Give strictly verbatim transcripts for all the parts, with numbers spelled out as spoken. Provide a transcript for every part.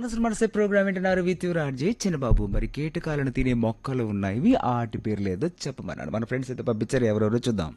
మనసు మనసే ప్రోగ్రామ్ వింటున్నారు విత్ రాజే చిన్నబాబు. మరి కీటకాలను తినే మొక్కలు ఉన్నాయి, వాటి పేరు లేదో చెప్పమన్నాడు. మన ఫ్రెండ్స్ అయితే పంపించారు, ఎవరెవరో చూద్దాం.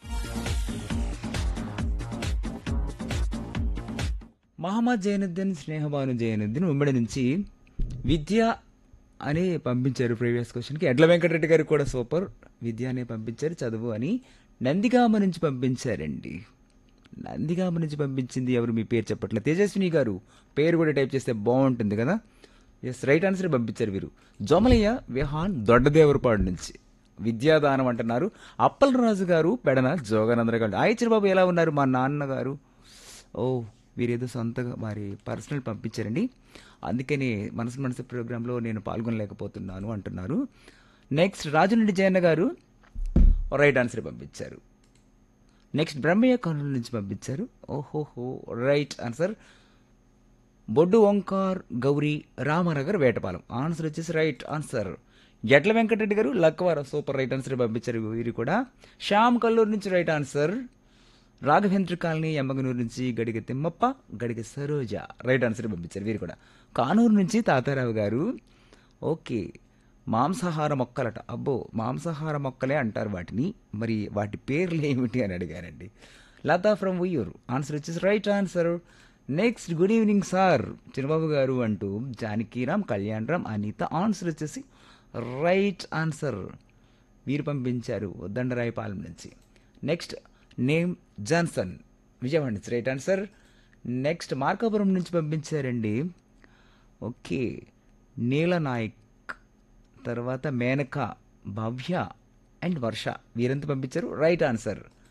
మహమ్మద్ జైనుద్దీన్, స్నేహబాను జైనుద్దీన్ ఉమ్మడి నుంచి విద్య అని పంపించారు. ప్రీవియస్ క్వశ్చన్కి ఎడ్ల వెంకటరెడ్డి గారు కూడా సూపర్, విద్య అనే పంపించారు. చదువు అని నందిగామ నుంచి పంపించారండి. నందిగామ నుంచి పంపించింది ఎవరు, మీ పేరు చెప్పట్లే. తేజస్విని గారు పేరు కూడా టైప్ చేస్తే బాగుంటుంది కదా. ఎస్, రైట్ ఆన్సర్ పంపించారు వీరు. జోమలయ్య విహాన్ దొడ్డదేవరపాడు నుంచి విద్యాదానం అంటున్నారు. అప్పలరాజు గారు పెడన జోగానందర గారు. ఆయచర్ బాబు ఎలా ఉన్నారు, మా నాన్నగారు. ఓ, వీరేదో సొంతగా మరి పర్సనల్ పంపించారండి, అందుకని మనసు మనసు ప్రోగ్రాంలో నేను పాల్గొనలేకపోతున్నాను అంటున్నారు. నెక్స్ట్ రాజునండి జయన్న గారు రైట్ ఆన్సర్ పంపించారు. నెక్స్ట్ బ్రహ్మయ్య కర్నూలు నుంచి పంపించారు. ఓహోహో, రైట్ ఆన్సర్. బొడ్డు ఓంకార్ గౌరీ రామనగర్ వేటపాలెం, ఆన్సర్ వచ్చేసి రైట్ ఆన్సర్. ఎడ్ల వెంకటరెడ్డి గారు లక్కవారం సూపర్, రైట్ ఆన్సర్ పంపించారు వీరు కూడా. శ్యామ్ కల్లూరు నుంచి right answer. Raghavendra colony Emmiganur నుంచి గడిగ తిమ్మప్ప, గడిగ సరోజ రైట్ ఆన్సర్ పంపించారు వీరు కూడా. కానూరు నుంచి తాతారావు గారు ఓకే. మాంసాహార మొక్కలట, అబ్బో మాంసాహార మొక్కలే అంటారు వాటిని, మరి వాటి పేర్లు ఏమిటి అని అడిగారండి. లతా ఫ్రమ్ ఉయ్యూరు, ఆన్సర్ వచ్చేసి right answer. Next good evening sir చిన్నబాబు గారు అంటూ జానకీరామ్, కళ్యాణ్ రామ్, అనిత, ఆన్సర్ వచ్చేసి రైట్ ఆన్సర్ వీరు పంపించారు దండరాయపాలెం నుంచి. నెక్స్ట్ నేమ్ జాన్సన్ విజయవాడ నుంచి రైట్ ఆన్సర్. నెక్స్ట్ మార్కాపురం నుంచి పంపించారండి. ఓకే, నీలనాయక్, తర్వాత మేనక, భవ్య అండ్ వర్ష వీరంతా పంపించారు రైట్ ఆన్సర్.